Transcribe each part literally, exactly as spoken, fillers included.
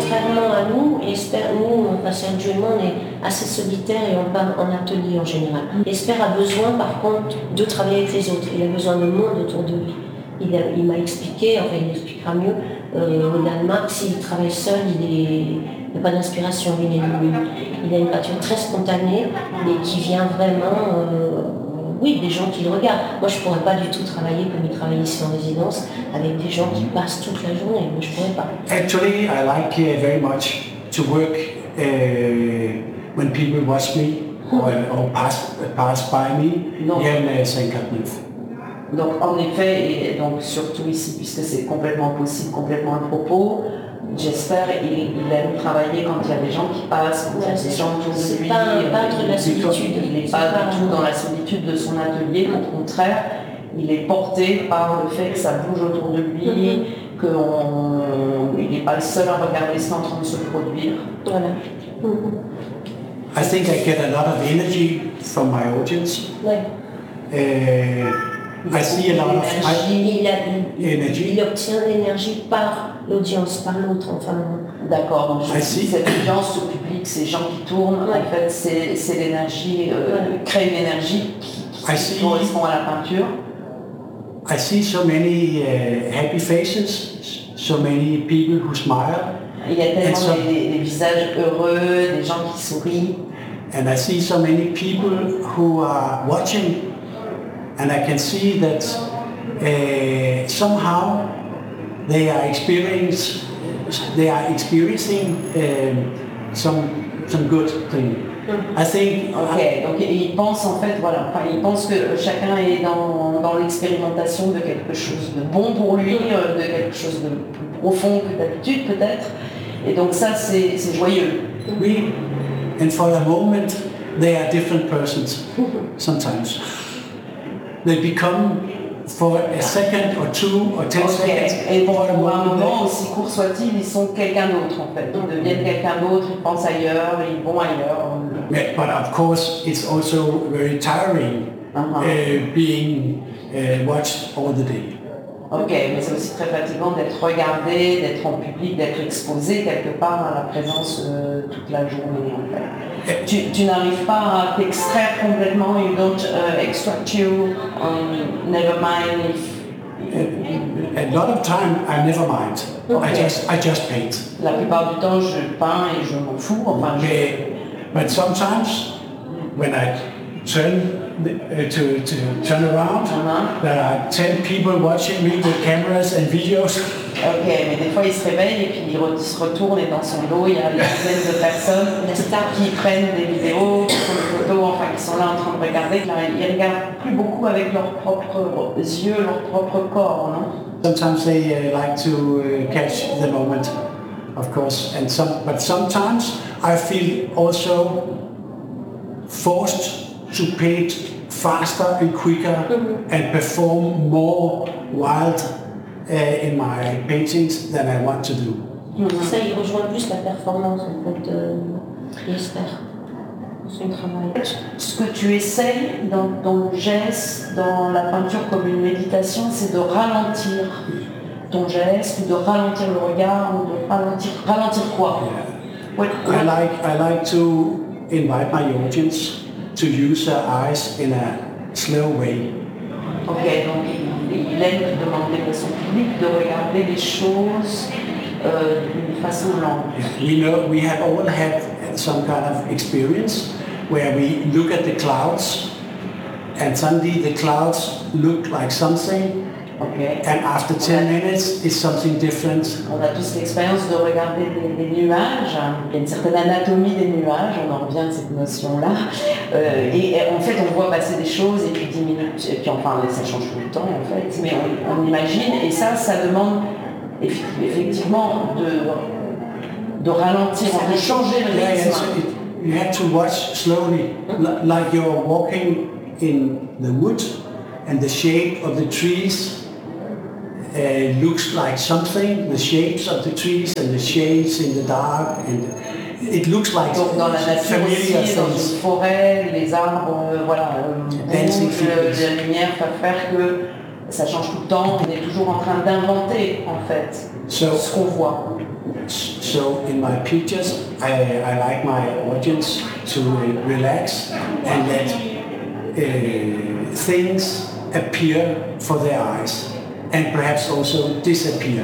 contrairement à nous, Esper, nous, enfin Sergio et moi, on est assez solitaires et on part en atelier en général. Esper a besoin par contre de travailler avec les autres, il a besoin de monde autour de lui. Il, a, il m'a expliqué, enfin il expliquera mieux, euh, au Danemark, s'il travaille seul, il n'a pas d'inspiration, il, est, il a une nature très spontanée et qui vient vraiment... Euh, oui, des gens qui le regardent. Moi, je ne pourrais pas du tout travailler comme il travaille ici en résidence, avec des gens qui passent toute la journée. Moi, je ne pourrais pas. Actually, I like uh, very much to work uh, when people watch me or, or pass, pass by me here in Saint-Catherine. Donc, en effet, et donc surtout ici, puisque c'est complètement possible, complètement à propos, j'espère il, il aime travailler quand il y a des gens qui passent, quand il y a des gens autour de lui. C'est pas un peintre de la solitude. Il n'est pas du tout dans la solitude de son atelier, au contraire, il est porté par le fait que ça bouge autour de lui, mm-hmm. qu'il n'est pas le seul à regarder ce qui est en train de se produire. Voilà. Mm-hmm. I think I get a lot of energy from my audience. Ouais. Uh, I see a lot of il, a, il, energy. Il obtient l'énergie par l'audience, par l'autre, enfin. D'accord, donc je dis, cette audience, ce public, ces gens qui tournent, ouais. En fait, c'est, c'est l'énergie, euh, ouais. Créer une énergie qui, qui see, correspond à la peinture. I see so many uh, happy faces, so many people who smile. Il y a tellement so, des, des visages heureux, des gens qui sourient. And I see so many people who are watching. And I can see that uh, somehow they are experiencing, they are experiencing um, some some good thing. I think. Ok, donc ils pensent en fait, voilà, enfin, ils pensent que chacun est dans, dans l'expérimentation de quelque chose de bon pour lui, de quelque chose de plus profond que d'habitude peut-être. Et donc ça, c'est, c'est joyeux. Oui. And for a moment, they are different persons sometimes. They become for a second or two or ten okay. seconds. Et pour un moment, aussi court soit-il, ils sont quelqu'un d'autre en fait. Ils deviennent quelqu'un d'autre, ils pensent ailleurs, ils vont ailleurs. Yeah, but of course, it's also very tiring uh-huh. uh, being uh, watched all the day. Ok, mais c'est aussi très fatigant d'être regardé, d'être en public, d'être exposé quelque part à la présence euh, toute la journée en fait. Tu, tu n'arrives pas à t'extraire complètement, you don't uh, extract you, um, never mind if... A, a lot of time I never mind, okay. I just I just paint. La plupart du temps je peins et je m'en fous, enfin je... Okay. But sometimes when I turn Uh, to, to turn around, uh-huh. There are ten people watching me with cameras and videos. Ok, mais des fois il se réveille et puis il, re- il se retourne et dans son dos il y a des dizaines de personnes qui prennent des vidéos, qui font des photos, enfin qui sont là en train de regarder. Ils regardent plus beaucoup avec leurs propres yeux, leur propre corps, non? Sometimes they uh, like to uh, catch the moment, of course, and some, but sometimes I feel also forced to paint faster and quicker mm-hmm. and perform more wild uh, in my paintings than I want to do. Mm-hmm. Ça, il rejoint plus la performance en fait de Jesper, son travail. Ce que tu essayes dans, dans le geste, dans la peinture comme une méditation, c'est de ralentir ton geste, de ralentir le regard, ou de ralentir, ralentir quoi? Yeah. What, I like I like to invite my audience to use their eyes in a slow way. Ok, donc il aime demander à son public de regarder les choses euh, d'une façon lente. Yeah, we know we have all had some kind of experience where we look at the clouds and suddenly the clouds look like something. Okay. And after ten a, minutes, it's something different. On a tous l'expérience de regarder des, des nuages. Il y a une certaine anatomie des nuages, on en revient à cette notion-là. Euh, et, et en fait, on voit passer des choses et puis dix minutes, et puis enfin, ça change tout le temps en fait. Mais on, on imagine, et ça, ça demande effectivement de, de ralentir, de changer le rythme. Yeah, you have to watch slowly, mm-hmm. like you're walking in the wood, and the shape of the trees. Uh, looks like something, the shapes of the trees and the shades in the dark, and it looks like donc dans la nature aussi, dans une forêt, les arbres, euh, voilà, bougent, la lumière va faire que ça change tout le temps, on est toujours en train d'inventer en fait so, so, ce qu'on voit. So in my pictures, I, I like my audience to uh, relax and let uh, things appear for their eyes and perhaps also disappear.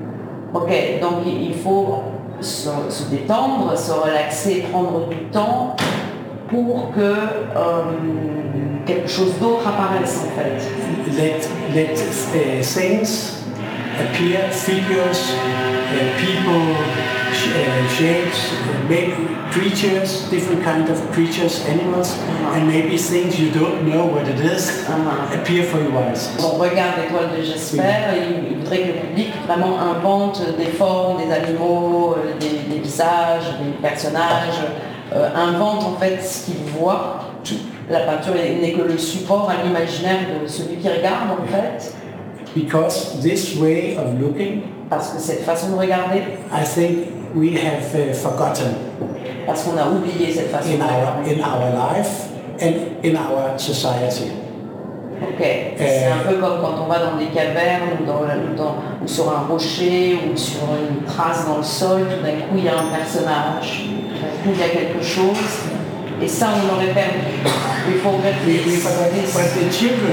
Ok, donc il faut se, se détendre, se relaxer, prendre du temps pour que euh, quelque chose d'autre apparaisse en fait. Let, let uh, things appear, figures, uh, people, sh- uh, shapes, uh, maybe creatures, different kind of creatures, animals, uh-huh. and maybe things you don't know what it is, uh-huh. appear for your eyes. On regarde l'étoile de Jesper, oui. il, il voudrait que le public vraiment invente des formes, des animaux, des, des visages, des personnages, euh, invente en fait ce qu'il voit. La peinture n'est que le support à l'imaginaire de celui qui regarde en fait. Because this way of looking, parce que cette façon de regarder, I think we have uh, forgotten. Parce qu'on a oublié cette façon in de regarder. Our, in our life and in our society. Ok, euh, c'est un peu comme quand on va dans des cavernes ou, dans, dans, ou sur un rocher ou sur une trace dans le sol, tout d'un coup il y a un personnage, tout d'un coup il y a quelque chose, et ça on l'aurait perdu. Il faut regarder. We, we forgot, but the children,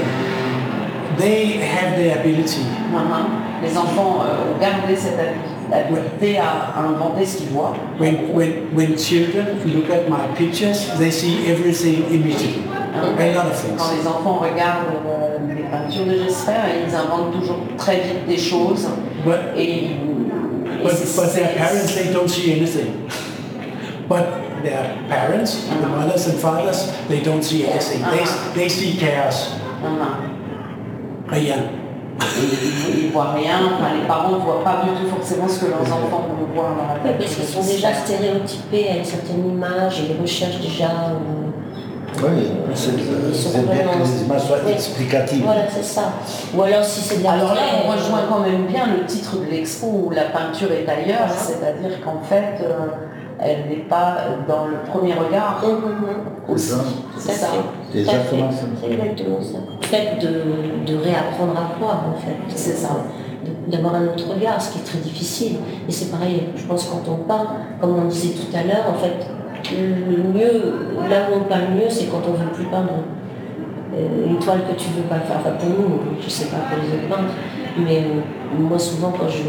they have the ability. Uh-huh. Les enfants euh, ont gardé cette habilité à, à inventer ce qu'ils voient. When, when, when children look at my pictures, they see everything immediately. Uh-huh. A lot of things. Quand les enfants regardent euh, les peintures de Jesper, ils inventent toujours très vite des choses. But, et, et but, but their parents, they don't see anything. But their parents, uh-huh. the mothers and fathers, they don't see anything. Uh-huh. They, they see chaos. Uh-huh. Rien. Ils ne voient rien, enfin, les parents ne voient pas du tout forcément ce que leurs enfants vont voir dans la tête. Oui, parce qu'ils sont déjà stéréotypés à une certaine image et ils recherchent déjà... Euh, oui, c'est bien que les images soient oui. explicatives. Voilà, c'est ça. Ou alors si c'est de la... Alors là, on rejoint quand même bien le titre de l'expo où la peinture est ailleurs, voilà. C'est-à-dire qu'en fait, euh, elle n'est pas dans le premier regard. Mmh, aussi. C'est ça. C'est exactement ça. C'est exactement ça. Le fait de, de réapprendre à voir, en fait. C'est ça. D'avoir un autre regard, ce qui est très difficile. Et c'est pareil, je pense quand on peint, comme on disait tout à l'heure, en fait, le mieux, là où on peint le mieux, c'est quand on ne veut plus peindre euh, une toile que tu veux pas faire. Enfin, pour nous, je ne sais pas pour les autres peintres, mais euh, moi souvent quand je...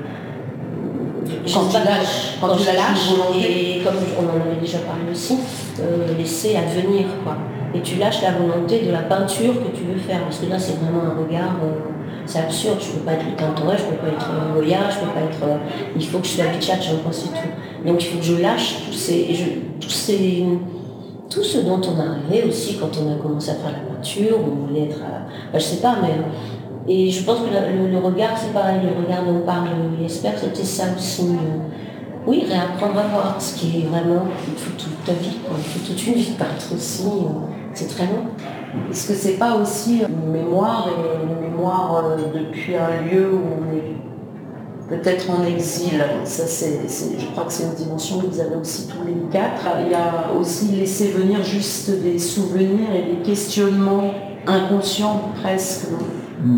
Quand tu lâches, quand, quand tu lâches, et comme on en avait déjà parlé aussi, euh, laisser advenir, quoi. Et tu lâches la volonté de la peinture que tu veux faire, parce que là c'est vraiment un regard, euh, c'est absurde, je ne peux pas être Tintoret, je ne peux pas être euh, Goya, je ne peux pas être... Euh, il faut que je sois Pichach, je pense, c'est tout. Donc il faut que je lâche tous ces, je, tous ces, tout ce dont on a rêvé aussi quand on a commencé à faire la peinture, on voulait être... À, enfin, je sais pas, mais... Et je pense que le, le, le regard, c'est pareil, le regard dont on parle Jesper, c'était ça aussi. Euh, oui, réapprendre à voir, ce qui est vraiment, il faut toute ta vie, quoi. Il faut toute une vie de peintre aussi, euh, c'est très long. Est-ce que c'est pas aussi une mémoire, et une mémoire euh, depuis un lieu où on est peut-être en exil? Ça, c'est, c'est, je crois que c'est une dimension que vous avez aussi tous les quatre. Il y a aussi laissé venir juste des souvenirs et des questionnements inconscients presque, non? Mmh.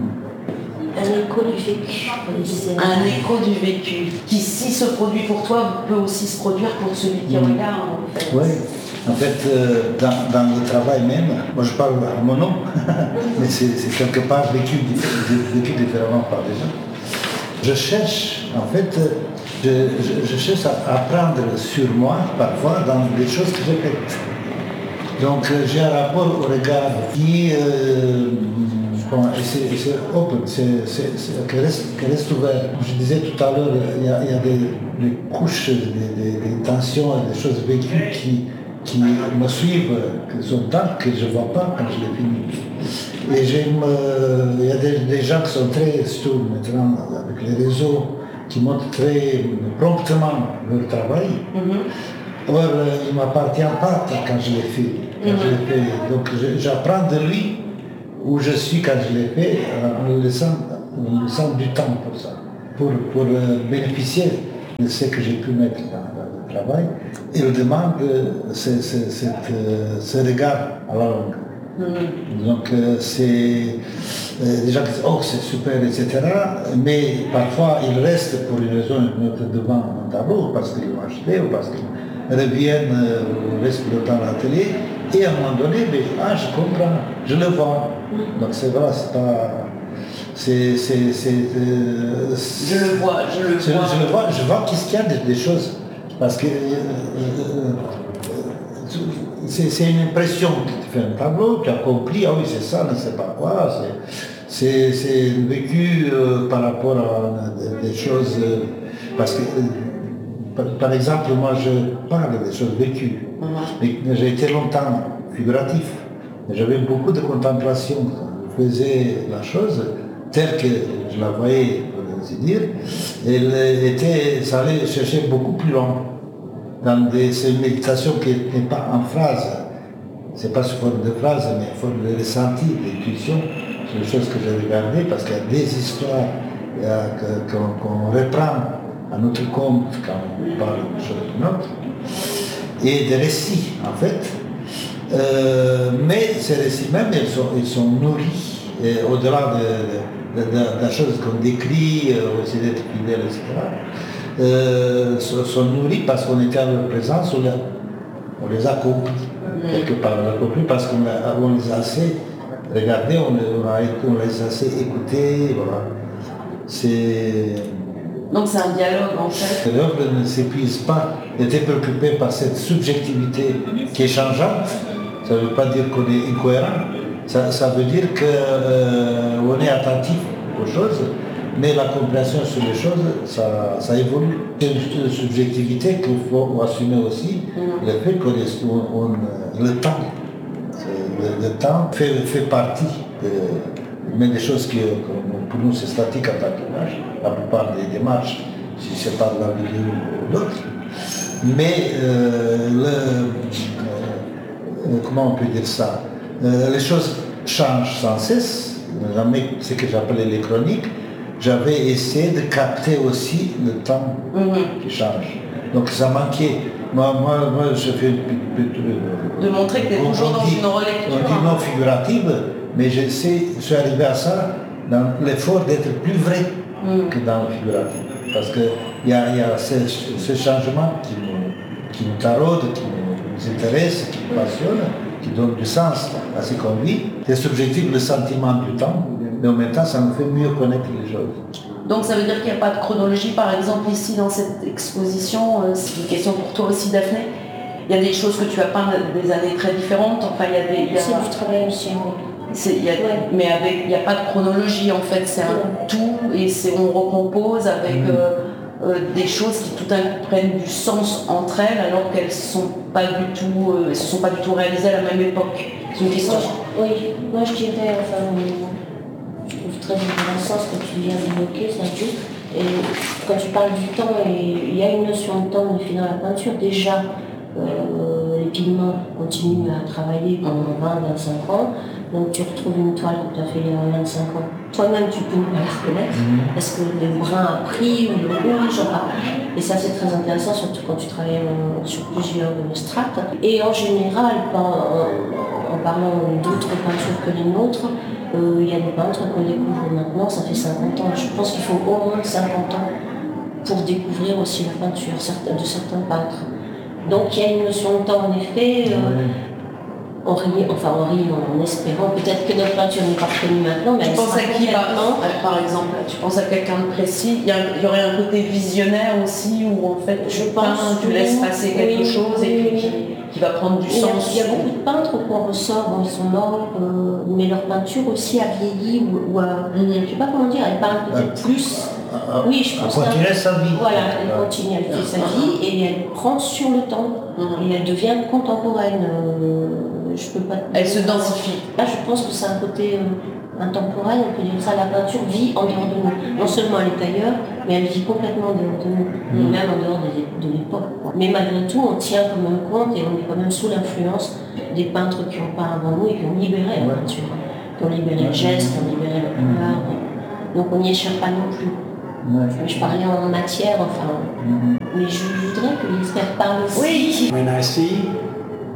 Un écho du vécu, on disait. Un écho du vécu, qui si se produit pour toi, peut aussi se produire pour celui qui mmh. regarde, en fait. Oui, en fait, euh, dans, dans le travail même, moi je parle à mon nom, mais c'est, c'est quelque part vécu, vécu différemment par les gens. Je cherche, en fait, je, je, je cherche à apprendre sur moi, parfois, dans des choses que je répète. Donc j'ai un rapport au regard qui... Euh, Bon, et c'est, c'est open, c'est, c'est, c'est, qui, reste, qui reste ouvert. Je disais tout à l'heure, il y a, il y a des, des couches, des, des, des tensions, des choses vécues qui, qui me suivent, qui sont telles que je ne vois pas quand je les finis. Et j'aime, euh, il y a des, des gens qui sont très, surtout maintenant avec les réseaux, qui montrent très promptement leur travail. Mm-hmm. Or, il ne m'appartient pas quand je les fais. Quand mm-hmm. je les fais. Donc j'apprends de lui où je suis quand je l'ai fait, en laissant, en laissant du temps pour ça, pour, pour bénéficier de ce que j'ai pu mettre dans, dans le travail. Il demande ce, ce, ce, ce regard. Alors, Mmh. Donc euh, c'est euh, des gens qui disent oh c'est super, et cetera. Mais parfois ils restent pour une raison ou une autre devant un tableau parce qu'ils l'ont acheté ou parce qu'ils reviennent, euh, restent le temps à la télé et à un moment donné, ben, ah je comprends, je le vois. Mmh. Donc c'est vrai, c'est pas. C'est, c'est, c'est, euh, je le vois, je le je, vois. Je le vois, je vois qu'est-ce qu'il y a des, des choses. Parce que euh, euh, c'est, c'est une impression. Tu fais un tableau, tu as compris, ah oui, c'est ça, ne sais pas quoi. C'est, c'est, c'est vécu euh, par rapport à des, des choses. Euh, parce que, euh, par, par exemple, moi, je parle des choses vécues. Mm-hmm. Mais j'ai été longtemps figuratif. J'avais beaucoup de contemplation. Je faisais la chose telle que je la voyais, pour ainsi dire, elle était, ça allait chercher beaucoup plus loin, dans des, ces méditations qui n'étaient pas en phrase, c'est pas sous forme de phrase, mais sous forme de ressenti, d'intuition, c'est des choses que j'ai regardées, parce qu'il y a des histoires a, que, qu'on, qu'on reprend à notre compte quand on parle de choses d'une autre, et des récits, en fait, euh, mais ces récits même, ils sont, ils sont nourris, et au-delà de, de, de, de la chose qu'on décrit, euh, aussi d'être fidèle, et cetera, euh, sont, sont nourris parce qu'on était à leur présence, on, on les a compris, quelque part, on les a compris parce qu'on a, on les a assez regardés, on, on, a, on les a assez écoutés, voilà. C'est... Donc c'est un dialogue en fait. L'œuvre ne s'épuise pas, était préoccupé par cette subjectivité qui est changeante, ça ne veut pas dire qu'on est incohérent. Ça, ça veut dire qu'on euh, est attentif aux choses, mais la compréhension sur les choses, ça, ça évolue. C'est une subjectivité qu'il faut assumer aussi, mmh. le fait qu'on est, on, on, le temps, le, le temps fait, fait partie, de, mais des choses qui, pour nous, c'est statique en tant qu'image, la plupart des démarches, si c'est pas de la vidéo ou d'autres. Mais euh, le, euh, comment on peut dire ça? Euh, les choses changent sans cesse, ce que j'appelais les chroniques, j'avais essayé de capter aussi le temps mmh. qui change. Donc ça manquait. Moi, moi, moi je fais... De montrer que tu es toujours dans une relecture. On dit non figurative, mais j'essaie, je suis arrivé à ça dans l'effort d'être plus vrai mmh. que dans le figuratif. Parce qu'il y a, y a ce, ce changement qui nous, qui nous taraude, qui nous intéresse, qui nous passionne, qui donne du sens à ce qu'on vit. C'est subjectif le sentiment du temps, mais en même temps, ça nous fait mieux connaître les choses. Donc ça veut dire qu'il n'y a pas de chronologie, par exemple, ici dans cette exposition, euh, c'est une question pour toi aussi, Daphné. Il y a des choses que tu as peint des années très différentes. Enfin, il y a des. Il y a... C'est du travail aussi, oui. C'est, il y a, ouais. Mais avec, il n'y a pas de chronologie en fait, c'est un ouais. tout et c'est, on recompose avec mmh. euh, euh, des choses qui tout d'un coup prennent du sens entre elles alors qu'elles ne sont pas du tout, euh, se sont pas du tout réalisées à la même époque. C'est une question. Moi, oui, moi je dirais, enfin, je trouve très intéressant ce que tu viens d'évoquer, Sergio. Et quand tu parles du temps, il y a une notion de temps dans la peinture déjà. Euh, les pigments continuent à travailler pendant vingt à vingt-cinq ans, donc tu retrouves une toile que tu as fait il y a vingt-cinq ans. Toi-même tu peux pas la reconnaître, mmh. Est-ce que le brun a pris ou le rouge a... Et ça c'est très intéressant, surtout quand tu travailles en, sur plusieurs strates. Et en général, en, en parlant d'autres peintures que les nôtres, euh, il y a des peintres qu'on découvre maintenant, ça fait cinquante ans. Je pense qu'il faut au moins cinquante ans pour découvrir aussi la peinture de certains peintres. Donc il y a une notion de temps en effet, euh, ouais. on rit, enfin on rit en, en espérant peut-être que notre peinture n'est pas reconnue maintenant, mais tu elle penses sera à qui complètement... par exemple, tu penses à quelqu'un de précis, il y, a, il y aurait un côté visionnaire aussi où en fait je pense peins, tu laisses passer quelque oui, chose oui, et puis qui, qui va prendre du il sens. Il y a beaucoup de peintres qu'on ressort, bon ils sont morts, euh, mais leur peinture aussi a vieilli ou, ou a, mm-hmm. je sais pas comment dire, elle parle peut-être ah. plus. Oui, je pense elle continue sa vie. Voilà, elle continue, elle fait sa vie et elle prend sur le temps mmh. et elle devient contemporaine. Euh, je peux pas. Elle se densifie. Là, je pense que c'est un côté euh, intemporel, on peut dire ça. La peinture vit en dehors de nous. Non seulement elle est ailleurs, mais elle vit complètement en dehors de nous, mmh. même en dehors de, de l'époque. Quoi. Mais malgré tout, on tient quand même compte et on est quand même sous l'influence des peintres qui ont peint avant nous et qui ont libéré la peinture, qui ont libéré le geste, qui ont libéré la couleur. Mmh. Donc on n'y échappe pas non plus. Ouais. Je parlais en matière, enfin, mm-hmm. mais je voudrais que l'Esper parle aussi. Oui. When I see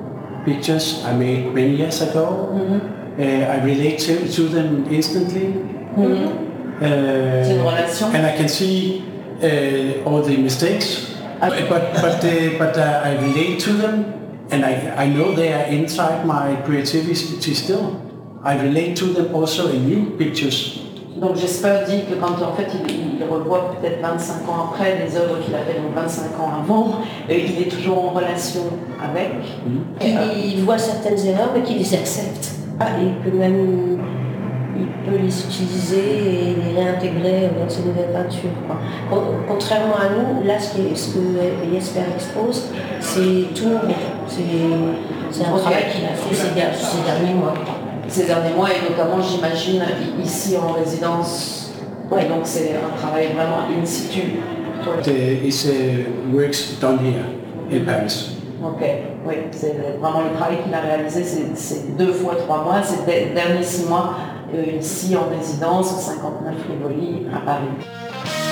pictures I made many years ago. Mm-hmm. uh, I relate to, to them instantly. Mm-hmm. Uh, C'est une relation. And I can see uh, all the mistakes, but but but, uh, but uh, I relate to them, and I, I know they are inside my creativity still. I relate to them also in new pictures. Donc Jesper dit que quand en fait il, il revoit peut-être vingt-cinq ans après les œuvres qu'il a fait donc vingt-cinq ans avant, il est toujours en relation avec. Mm-hmm. Il, il voit certaines erreurs mais qu'il les accepte. Il peut même il peut les utiliser et les réintégrer dans ses nouvelles peintures, quoi. Contrairement à nous, là ce, qui est, ce que Jesper expose, c'est tout nouveau. C'est un okay. travail qu'il a fait ces, ces derniers mois. Ces derniers mois et notamment j'imagine ici en résidence. Ouais, donc c'est un travail vraiment in situ. It's uh, works done here in Paris. Ok, oui, c'est vraiment le travail qu'il a réalisé, c'est deux fois trois mois, c'est les derniers six mois euh, ici en résidence, au cinquante-neuf Rivoli à Paris.